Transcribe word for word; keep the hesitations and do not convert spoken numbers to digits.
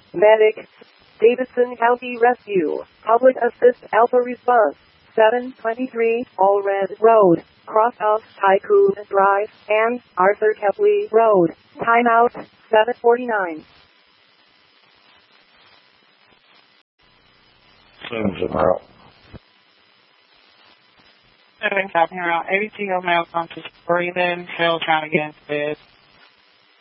Medic. Davidson County Rescue. Public Assist Alpha Response. seven twenty-three Allred Road. Cross of Tycoon Drive and Arthur Kepley Road. Timeout seven forty-nine. Sims en route. seven Captain Route. eighty-two Mail on to Breathe in. Hill trying to get into bed.